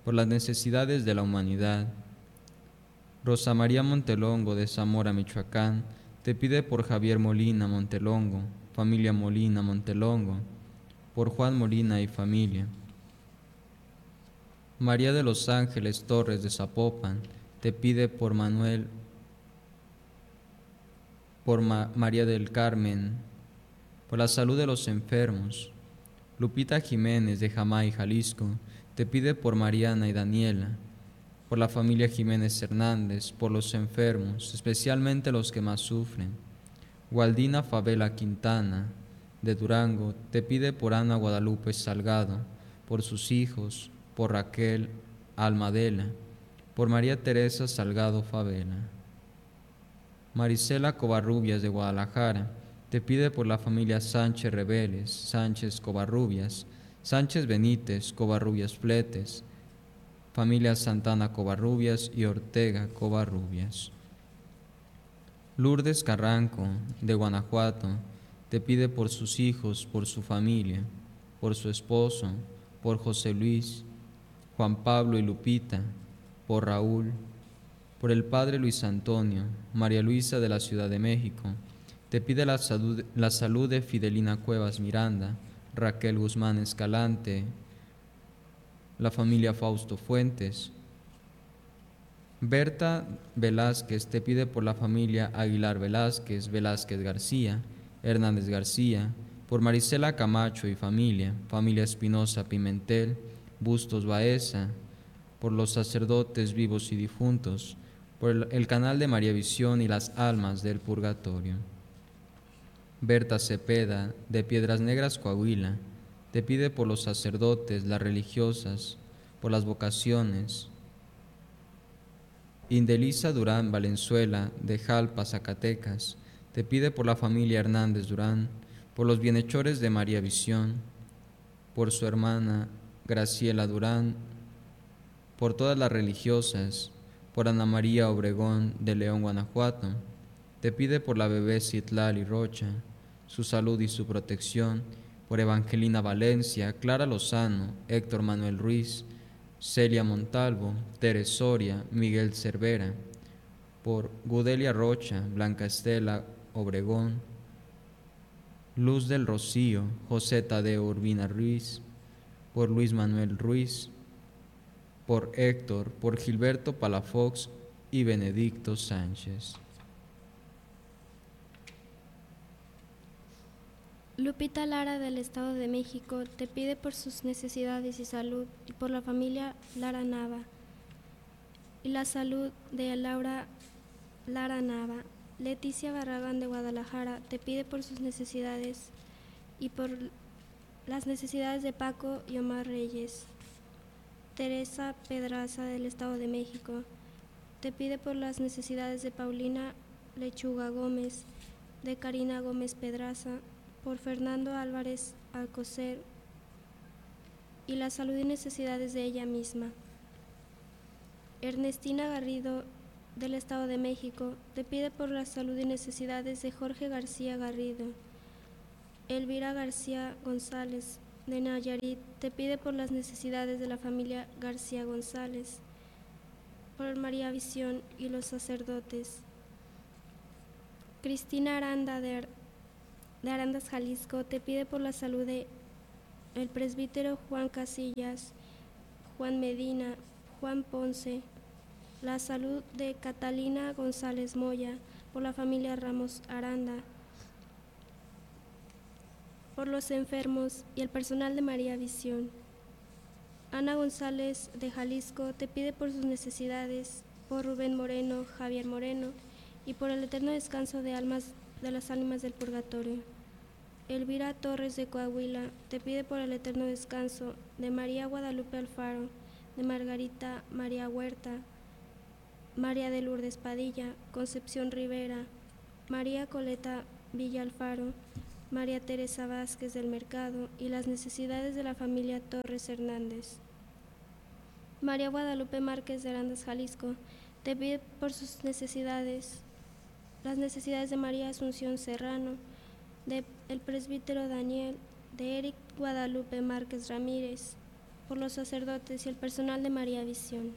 por las necesidades de la humanidad. Rosa María Montelongo de Zamora, Michoacán, te pide por Javier Molina Montelongo, familia Molina Montelongo, por Juan Molina y familia. María de los Ángeles Torres de Zapopan, te pide por Manuel, por María del Carmen, por la salud de los enfermos. Lupita Jiménez de Jamay, Jalisco, te pide por Mariana y Daniela, por la familia Jiménez Hernández, por los enfermos, especialmente los que más sufren. Gualdina Favela Quintana, de Durango, te pide por Ana Guadalupe Salgado, por sus hijos, por Raquel Almadela, por María Teresa Salgado Favela. Marisela Covarrubias de Guadalajara, te pide por la familia Sánchez Rebeles, Sánchez Covarrubias, Sánchez Benítez, Covarrubias Fletes, familia Santana Covarrubias y Ortega Covarrubias. Lourdes Carranco, de Guanajuato, te pide por sus hijos, por su familia, por su esposo, por José Luis, Juan Pablo y Lupita, por Raúl, por el padre Luis Antonio. María Luisa de la Ciudad de México, te pide la salud de Fidelina Cuevas Miranda, Raquel Guzmán Escalante, la familia Fausto Fuentes. Berta Velázquez te pide por la familia Aguilar Velázquez, Velázquez García, Hernández García, por Marisela Camacho y familia, familia Espinosa Pimentel, Bustos Baeza, por los sacerdotes vivos y difuntos, por el canal de María Visión y las almas del purgatorio. Berta Cepeda, de Piedras Negras, Coahuila, te pide por los sacerdotes, las religiosas, por las vocaciones. Indelisa Durán Valenzuela, de Jalpa, Zacatecas, te pide por la familia Hernández Durán, por los bienhechores de María Visión, por su hermana Graciela Durán, por todas las religiosas, por Ana María Obregón de León, Guanajuato. Te pide por la bebé Citlali Rocha, su salud y su protección, por Evangelina Valencia, Clara Lozano, Héctor Manuel Ruiz, Celia Montalvo, Teres Soria, Miguel Cervera, por Gudelia Rocha, Blanca Estela Obregón, Luz del Rocío, José Tadeo Urbina Ruiz, por Luis Manuel Ruiz, por Héctor, por Gilberto Palafox y Benedicto Sánchez. Lupita Lara del Estado de México te pide por sus necesidades y salud y por la familia Lara Nava y la salud de Laura Lara Nava. Leticia Barragán de Guadalajara te pide por sus necesidades y por las necesidades de Paco y Omar Reyes. Teresa Pedraza del Estado de México te pide por las necesidades de Paulina Lechuga Gómez, de Karina Gómez Pedraza, por Fernando Álvarez Alcocer y la salud y necesidades de ella misma. Ernestina Garrido del Estado de México te pide por la salud y necesidades de Jorge García Garrido. Elvira García González de Nayarit te pide por las necesidades de la familia García González, por María Visión y los sacerdotes. Cristina Aranda de Arandas, Jalisco, te pide por la salud de el presbítero Juan Casillas, Juan Medina, Juan Ponce, la salud de Catalina González Moya, por la familia Ramos Aranda, por los enfermos y el personal de María Visión. Ana González de Jalisco te pide por sus necesidades, por Rubén Moreno, Javier Moreno y por el eterno descanso de las almas del purgatorio. Elvira Torres de Coahuila te pide por el eterno descanso de María Guadalupe Alfaro, de Margarita María Huerta, María de Lourdes Padilla, Concepción Rivera, María Coleta Villa Alfaro, María Teresa Vázquez del Mercado y las necesidades de la familia Torres Hernández. María Guadalupe Márquez de Arandas, Jalisco, te pide por sus necesidades, las necesidades de María Asunción Serrano, de el presbítero Daniel, de Eric Guadalupe Márquez Ramírez, por los sacerdotes y el personal de María Visión.